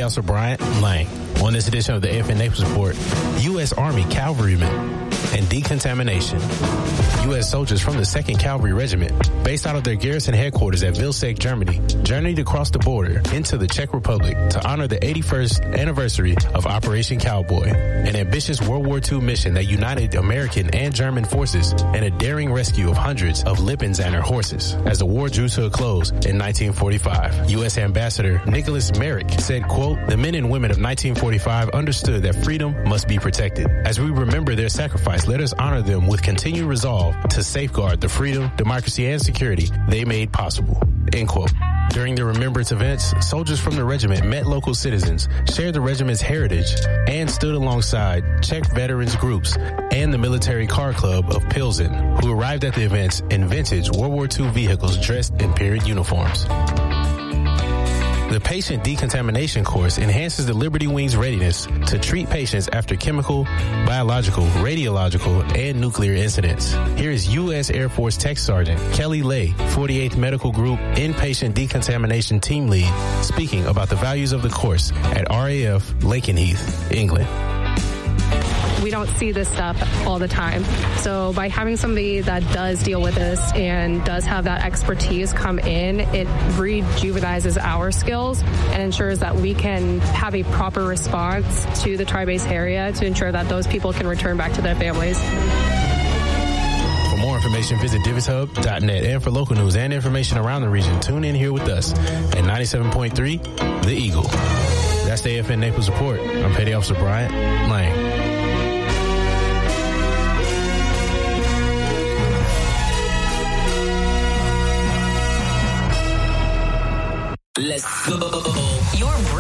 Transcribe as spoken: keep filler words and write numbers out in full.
Officer Bryant Lang. On this edition of the A F N Naples Report, U S. Army Cavalrymen and decontamination. U S soldiers from the second Cavalry Regiment, based out of their garrison headquarters at Vilseck, Germany, journeyed across the border into the Czech Republic to honor the eighty-first anniversary of Operation Cowboy, an ambitious World War Two mission that united American and German forces in a daring rescue of hundreds of Lippenzaner horses as the war drew to a close in nineteen forty-five. U S. Ambassador Nicholas Merrick said, quote, "The men and women of nineteen forty-five understood that freedom must be protected. As we remember their sacrifice, let us honor them with continued resolve to safeguard the freedom, democracy, and security they made possible." End quote. During the remembrance events, soldiers from the regiment met local citizens, shared the regiment's heritage, and stood alongside Czech veterans groups and the military car club of Pilsen, who arrived at the events in vintage World War Two vehicles dressed in period uniforms. The patient decontamination course enhances the Liberty Wing's readiness to treat patients after chemical, biological, radiological, and nuclear incidents. Here is U S. Air Force Tech Sergeant Kelly Lay, forty-eighth Medical Group Inpatient Decontamination Team Lead, speaking about the values of the course at R A F Lakenheath, England. We don't see this stuff all the time. So by having somebody that does deal with this and does have that expertise come in, it rejuvenizes our skills and ensures that we can have a proper response to the tri-base area to ensure that those people can return back to their families. For more information, visit Divis Hub dot net. And for local news and information around the region, tune in here with us at ninety-seven point three The Eagle. That's the A F N Naples Report. I'm Petty Officer Bryant Lang. Let's go. Your